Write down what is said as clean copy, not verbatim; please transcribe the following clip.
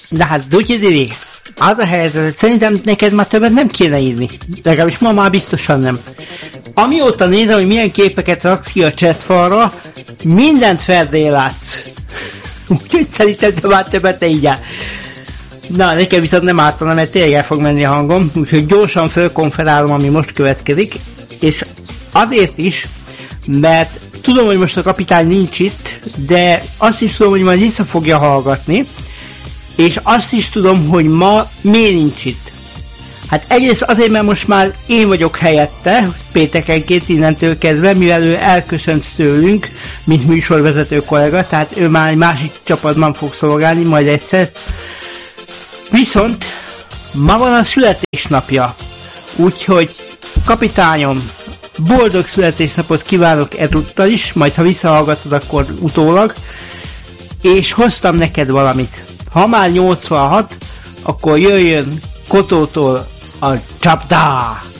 De hát, Dutyi, az a helyzet, hogy szerintem neked már többet nem kéne írni. Legalábbis ma már biztosan nem. Amióta nézem, hogy milyen képeket raksz ki a chatfalra, mindent Ferdé látsz. Úgyhogy szerintem te már többet ne így áll. Na, nekem viszont nem ártana, mert tényleg el fog menni a hangom, úgyhogy gyorsan fölkonferálom, ami most következik, és azért is, mert tudom, hogy most a kapitány nincs itt, de azt is tudom, hogy majd vissza fogja hallgatni, és azt is tudom, hogy ma miért nincs itt. Hát egyrészt azért, mert most már én vagyok helyette, péntekenként innentől kezdve, mivel ő elköszönt tőlünk, mint műsorvezető kollega, tehát ő már egy másik csapatban fog szolgálni, majd egyszer. Viszont ma van a születésnapja, úgyhogy kapitányom, boldog születésnapot kívánok ezúttal is, majd ha visszahallgatod, akkor utólag, és hoztam neked valamit. Ha már 86, akkor jöjjön Kotótól a csapda!